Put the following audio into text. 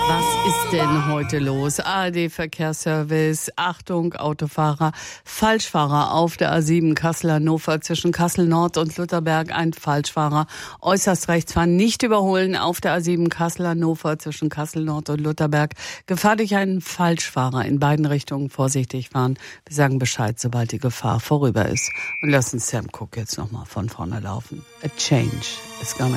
Was ist denn heute los? ARD Verkehrsservice. Achtung, Autofahrer, Falschfahrer auf der A7 Kassel-Hannover zwischen Kassel Nord und Lutherberg. Ein Falschfahrer äußerst rechts fahren, nicht überholen auf der A7 Kassel-Hannover zwischen Kassel Nord und Lutherberg. Gefahr durch einen Falschfahrer in beiden Richtungen, vorsichtig fahren. Wir sagen Bescheid, sobald die Gefahr vorüber ist. Und lassen Sam Cooke jetzt nochmal von vorne laufen. A change is gonna